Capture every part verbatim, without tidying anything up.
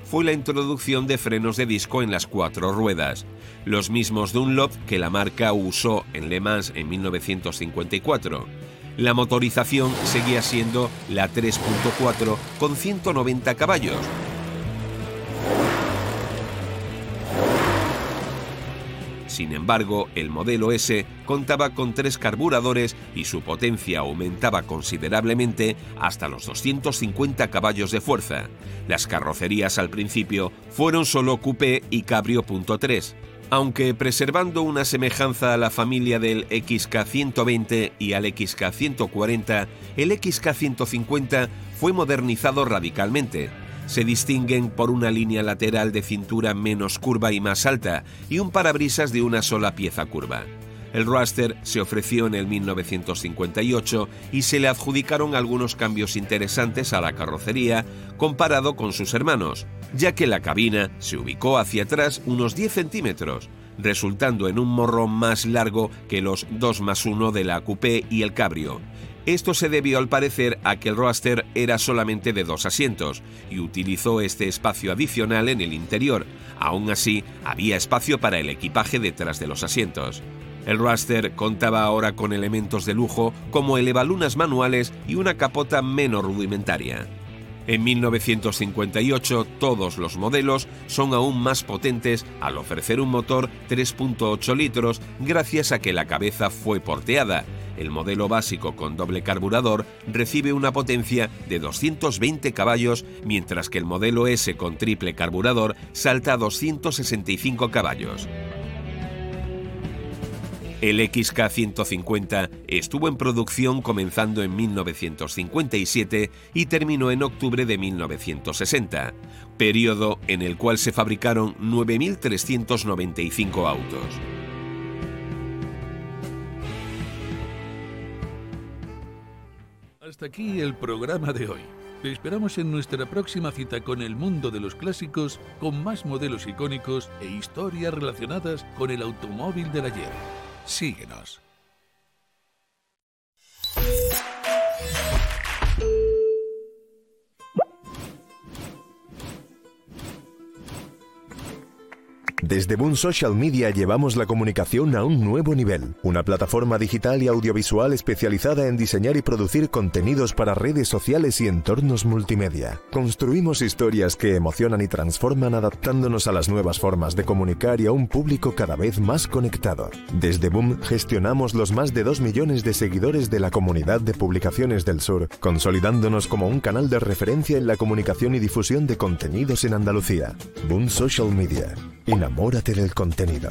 fue la introducción de frenos de disco en las cuatro ruedas, los mismos Dunlop que la marca usó en Le Mans en mil novecientos cincuenta y cuatro. La motorización seguía siendo la tres punto cuatro con ciento noventa caballos. Sin embargo, el modelo S contaba con tres carburadores y su potencia aumentaba considerablemente hasta los doscientos cincuenta caballos de fuerza. Las carrocerías al principio fueron solo coupé y cabrio punto tres. Aunque preservando una semejanza a la familia del X K ciento veinte y al X K ciento cuarenta, el X K ciento cincuenta fue modernizado radicalmente. Se distinguen por una línea lateral de cintura menos curva y más alta y un parabrisas de una sola pieza curva. El Roadster se ofreció en el mil novecientos cincuenta y ocho y se le adjudicaron algunos cambios interesantes a la carrocería comparado con sus hermanos, ya que la cabina se ubicó hacia atrás unos diez centímetros, resultando en un morrón más largo que los dos más uno de la coupé y el cabrio. Esto se debió al parecer a que el Roadster era solamente de dos asientos y utilizó este espacio adicional en el interior. Aún así, había espacio para el equipaje detrás de los asientos. El Roadster contaba ahora con elementos de lujo como elevalunas manuales y una capota menos rudimentaria. En mil novecientos cincuenta y ocho todos los modelos son aún más potentes al ofrecer un motor tres punto ocho litros gracias a que la cabeza fue porteada. El modelo básico con doble carburador recibe una potencia de doscientos veinte caballos, mientras que el modelo S con triple carburador salta a doscientos sesenta y cinco caballos. El X K ciento cincuenta estuvo en producción comenzando en mil novecientos cincuenta y siete y terminó en octubre de mil novecientos sesenta, periodo en el cual se fabricaron nueve mil trescientos noventa y cinco autos. Hasta aquí el programa de hoy. Te esperamos en nuestra próxima cita con el mundo de los clásicos, con más modelos icónicos e historias relacionadas con el automóvil del ayer. Síguenos. Desde Boom Social Media llevamos la comunicación a un nuevo nivel. Una plataforma digital y audiovisual especializada en diseñar y producir contenidos para redes sociales y entornos multimedia. Construimos historias que emocionan y transforman adaptándonos a las nuevas formas de comunicar y a un público cada vez más conectado. Desde Boom gestionamos los más de dos millones de seguidores de la comunidad de publicaciones del sur, consolidándonos como un canal de referencia en la comunicación y difusión de contenidos en Andalucía. Boom Social Media. Enamórate del contenido.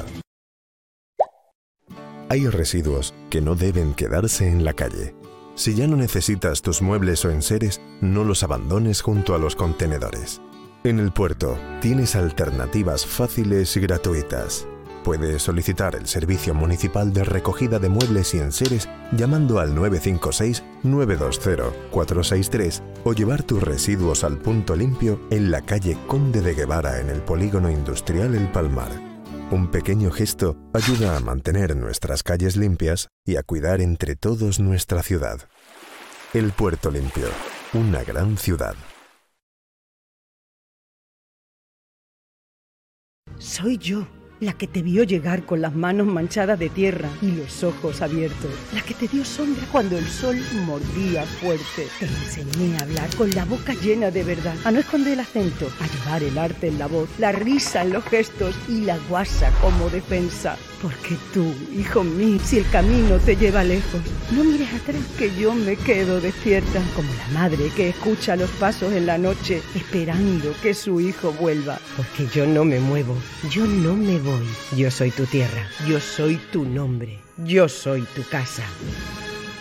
Hay residuos que no deben quedarse en la calle. Si ya no necesitas tus muebles o enseres, no los abandones junto a los contenedores. En el puerto tienes alternativas fáciles y gratuitas. Puedes solicitar el servicio municipal de recogida de muebles y enseres llamando al nueve cinco seis, nueve dos cero, cuatro seis tres o llevar tus residuos al punto limpio en la calle Conde de Guevara en el polígono industrial El Palmar. Un pequeño gesto ayuda a mantener nuestras calles limpias y a cuidar entre todos nuestra ciudad. El Puerto Limpio, una gran ciudad. Soy yo. La que te vio llegar con las manos manchadas de tierra y los ojos abiertos. La que te dio sombra cuando el sol mordía fuerte. Te enseñé a hablar con la boca llena de verdad, a no esconder el acento, a llevar el arte en la voz, la risa en los gestos y la guasa como defensa. Porque tú, hijo mío, si el camino te lleva lejos, no mires atrás que yo me quedo despierta, como la madre que escucha los pasos en la noche esperando que su hijo vuelva. Porque yo no me muevo, yo no me voy. Yo soy tu tierra, yo soy tu nombre, yo soy tu casa.